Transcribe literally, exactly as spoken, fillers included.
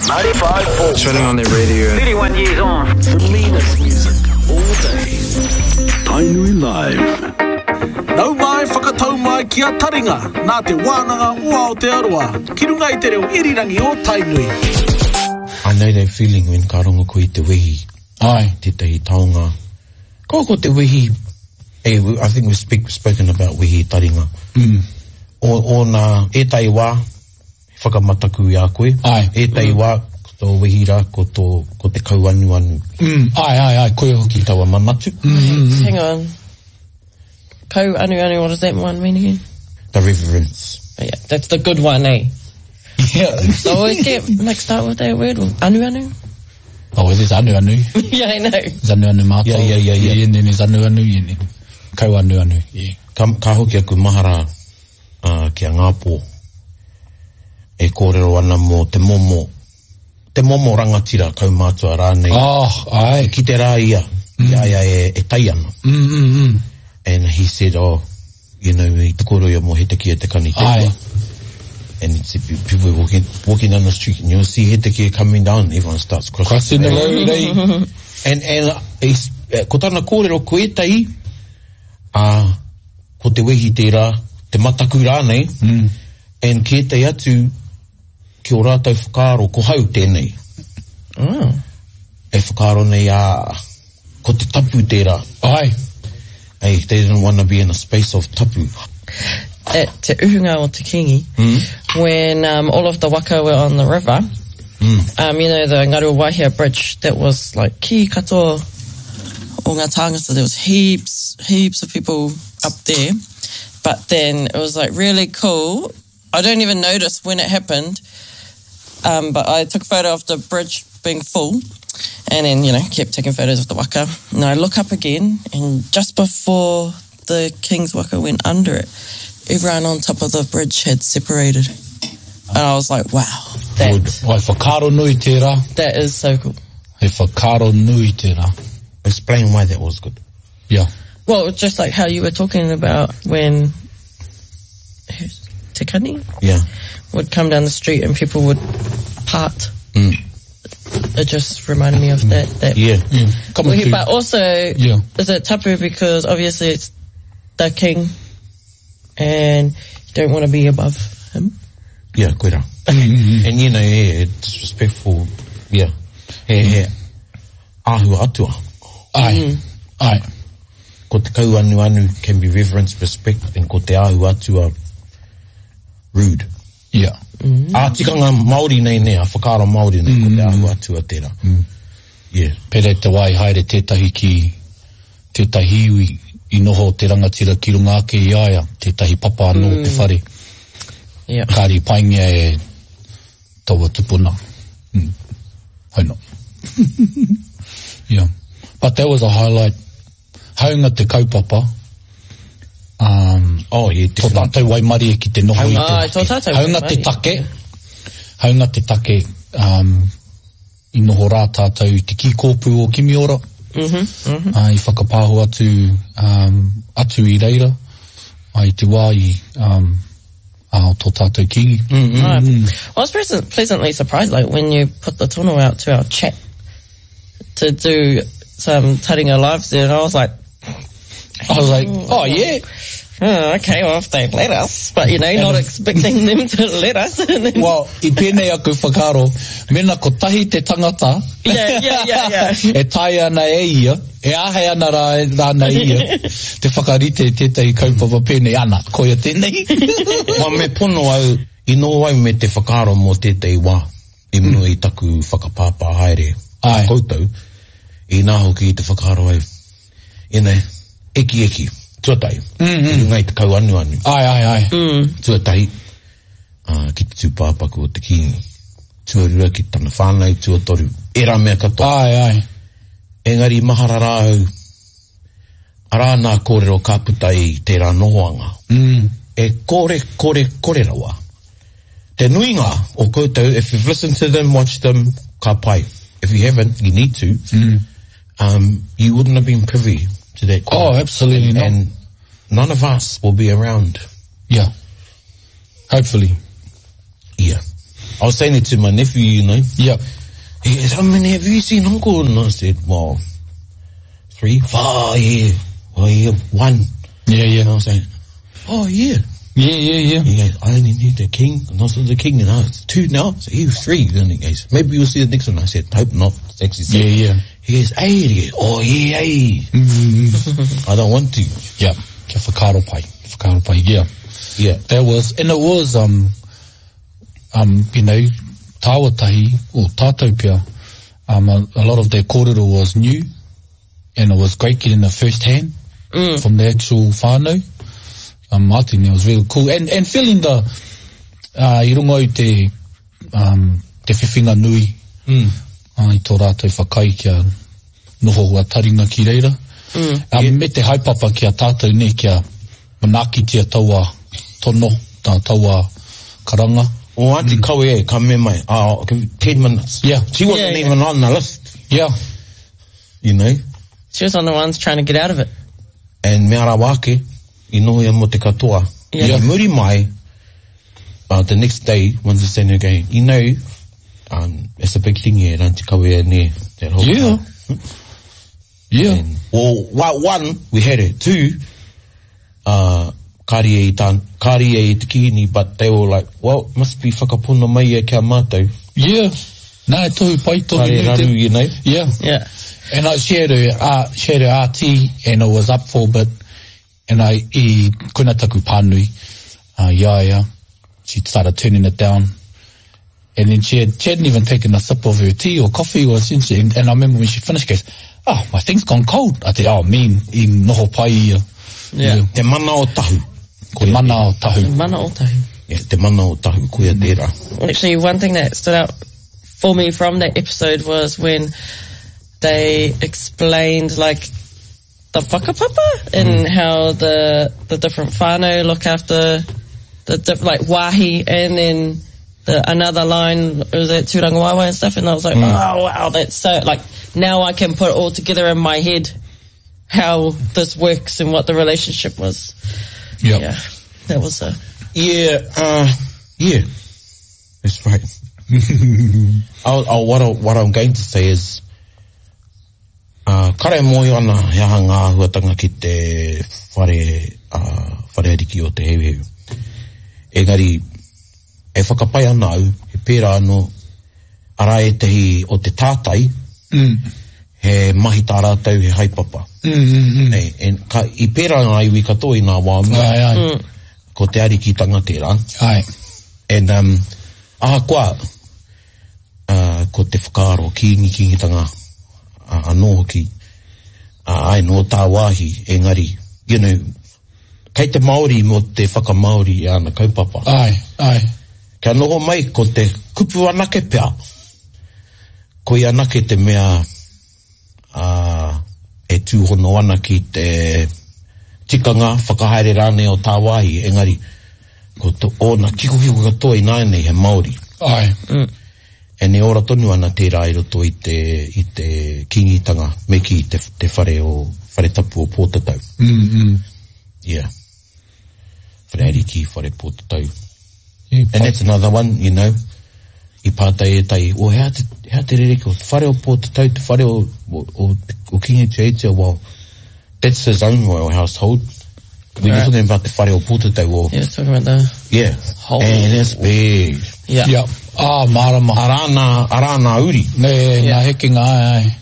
ninety-five point four. Shutting on their radio. thirty-one years on. The meanest music all day. Tainui Live. Nau mai whakatau mai ki a taringa, nā te wānanga ua o te aroa, ki runga i te reo irirangi o Tainui. I know that feeling when ka rongo ko i te wehi. Ai. Te tehi taonga. Ko ko te wehi, hey, I think we've speak, spoken about wehi taringa. Mm. O, o nā, e tai wā, whakamataku i a koe. Ai. E tai wā, ko tō wehi rā, ko, tō, ko te kau anu anu. Mm. Ai, ai, ai, koe hoki. Ki taua manatu. Mm. Hang on. Kau anu anu, what does that one mean again? The reverence. Oh, yeah, that's the good one, eh? Yeah. So I always get mixed up with that word. Anu anu? Oh, it is anu anu. Yeah, I know. It's anu anu mātou. Yeah, yeah, yeah, yeah. Yeah, and then it's anu anu, yeah. Kau anu anu, yeah. Ka, ka hoki aku mahara uh, ki a ngāpō. E kōrero ana mō te momo. Te momo rangatira kau mātua rānei. Oh, ai. Ki te rā ia. Mm. Ia e, e tai ana. Mm, mm, mm. And he said, oh, you know, i te koro ia mō he te kia te kani te Ai. And it's, people walking, walking down the street and you'll see he te kia coming down, everyone starts crossing. Crossing the road, eh? And, and, uh, ko tāna kōrero ko e tai, uh, ko te wehi te rā, te mataku rānei, Mm. and ki e tai atu, ki o rātou whakaaro, ko hau tēnei. Oh. E whakaaro nei a, ko te tapu te rā. Ai. Hey, they didn't want to be in a space of tapu. At Te Uhunga o Te Kingi, Mm. when um, all of the waka were on the river, Mm. um, you know, the Ngaru Wahia Bridge, that was like ki katoa o ngā tāngata, there was heaps, heaps of people up there. But then it was like really cool. I don't even notice when it happened, um, but I took a photo of the bridge being full and then, you know, kept taking photos of the waka. And I look up again, and just before the King's Waka went under it, everyone on top of the bridge had separated. And I was like, wow, Good. that, Wai whakaro nui te rā. that is so cool. He whakaro nui te rā. Explain why that was good. Yeah. Well, just like how you were talking about when Te Kani Yeah. would come down the street and people would part. Mm. It just reminded me of that. that Yeah. Yeah. Come on, Well, but also, Yeah. is it tapu because obviously it's the king and you don't want to be above him? Yeah, koe rā. Mm-hmm. And you know, yeah, disrespectful, yeah. He, he, āhua atua. Ai. Ai. Ko te kau anu anu can be reverence, respect, and ko te āhua atua, rude. Yeah. Mm. A tikanga Māori nei nei, a whakaaro Māori nei, ko te āhua atua tērā. Mm. Yeah. Pere te wai haere tētahi ki tētahi iwi i noho te rangatira ki runga ake i aia, tētahi papa anō Mm. te whare. Yeah. Kāri paingia e taua tupuna. Mm. Haino. Yeah. But that was a highlight. Haunga te kaupapa. Um, Oh, yeah, tō different. tātou waimari e ki te noho i te... Ah, tō tātou Haunga te waimari. take. Haunga te take. Um, I noho rā tātou i te kīkōpū o Kimiora. Mm-hmm. Mm-hmm. Uh, I whakapāho atu, um, atu i reira. Ai te wā i um, uh, tō tātou kingi. Mm-hmm. Right. I was pleasant, pleasantly surprised, like when you put the tono out to our chat to do some taringa lives there, and I was like, I was like, oh yeah. oh, okay, well if they let us, but you know, not expecting them to let us. And then, Well, i pēnei aku whakaro, mena ko tahi te tangata, yeah, yeah, yeah, yeah. e tai ana e ia, e ahe ana rā, rāna ia, te whakarite e tētahi kaupapa pēnei ana, koia tēnei. Ma me pono au, i no au me te whakaaro mō tētei wā, i munu i taku whakapāpā haere. Ai. Koutou, i nā hoki i te whakaaro au. I nei, eki eki, tuatai. Mm-hmm. I ngai te kau anu anu. Ai, ai, ai. Mm. Tuatai, uh, ki te tūpāpaku o te kingi. Tuarua ki tana whānau, tuatoru. E rā mea katoa. Ai, ai. Engari mahara rāu, arā nā kōrero ka puta i tērā nohoanga. Mm. E kore, kore, kore rawa. Te nuinga o koutou, if you've listened to them, watched them, ka pai. If you haven't, you need to. Mm. Um, you wouldn't have been privy to that. Oh, absolutely not. And none of us will be around. Yeah. Hopefully. Yeah. I was saying it to my nephew, you know. Yep. He goes, how many have you seen, Uncle? And I said, well, three, four, yeah. Well, yeah, one. Yeah, yeah. And I was saying, oh, yeah. Yeah, yeah, yeah. He goes, I only knew the king, and I was the king, and I was two now. So he was three. Then he goes, maybe you'll see the next one. I said, hope not. It's actually seven. Yeah, yeah. He goes, hey, he goes, oh, yeah, hey. I don't want to. Yeah. Kia whakaro pai. Whakaro pai, yeah. Yeah. That was, and it was, um, um, you know, tāwatahi, or tātou pia, um, a, a lot of their kōrero was new, and it was great getting the first hand mm. from the actual whānau. Um, I think it was really cool. And, and feeling the, uh, i rungo i te, um, te whiwhinga nui, Mm. uh, i tō rātou whakai kia noho ua taringa ki reira. Mm. Um, Yeah. Me te haipapa kia tātou ne kia manaki tia taua tono, tā taua karanga. Oh, Auntie mm. Kawe, eh, ka me mai. Oh, ten minutes. Yeah. She wasn't Yeah, even on the list, Yeah. you know. She was on the ones trying to get out of it. And me ara wake, I noho ia mo te katoa. Yeah. I muri mai, uh, the next day, once it's in again, you know, um, it's a big thing here, Auntie Kawe, ne, that whole Yeah. time. Yeah. And, well, wa- one, we had it. Two, uh, kārie i tā, kārie i te kihini, but they were like, well, must be whakapuna mai e kia mātou. Yeah. Nā, e tohu pai tohu. Kāre nei raru, te- you know. Yeah. Yeah. And I shared her, uh, shared her R T, and it was up for a bit, and I, I kuna taku pānui, uh, Yaya, she started turning it down, and then she, had, she hadn't even taken a sip of her tea or coffee or something, and, and I remember when she finished, she goes, oh, my thing's gone cold. I said, oh, mean, I noho pai ia. Yeah. Te mana o tahu. Te mana o tahu. Mana o tahu. Yeah, te mana o tahu, kuia tērā. Actually, one thing that stood out for me from that episode was when they explained like the whakapapa and Mm. how the the different whānau look after the diff- like wahi, and then the another line was at Turangawawa and stuff, and I was like, Mm. oh wow, that's so like now I can put it all together in my head how this works and what the relationship was. Yep. Yeah, that was a Yeah, uh, yeah, that's right. I'll, I'll, what, I, what I'm going to say is, uh, kare moi ana he aha ngā huatanga ki te whare, uh, whare ariki o te heuheu. Engari, e whakapai ana au, he pērā anō, ara e tehi o te tātai, Mm. he mahi tā rātau he haipapa. Mm, mm, mm. Nei, en ka, i pērā ngā iwi katoa i nā wāmu, Ai, ai. mm, ko te arikitanga tērā. Ai. And, um, aha koa, uh, ko te whakaaro, kingi kingitanga, uh, anō hoki, uh, ai no tā wāhi, engari, you know, kei te Māori mo te whakamaori i ana kaupapa. Ai, ai. Kia noho mai ko te kupu anake pea. Ko i anake te mea uh, e tūhono ana ki te tikanga whakahaere rāne o tā wāhi, engari, ko te ona kiko kiko katoa i nāne he Māori. Ai. mm. E ne ora tonu ana tērā i roto i te, i te kingitanga, me ki te, te whare o, whare tapu o Pōtatau. Mm, mm. Yeah. Whare ariki, whare Pōtatau. Yeah, And that's another one, you know, i pātai e tai, o hea te, hea te rereke o te whare o Pōtatau, te whare o, o, o, o Kingi Tuetia, well, that's his own royal household. We're Right. talking about the whare o Pōtatau, or, Yeah, talking about the yeah, Whole- and it's big. yeah. Yeah. Ah, marama. Arana, arana uri. Ne, Yeah. nā heke ngā ai.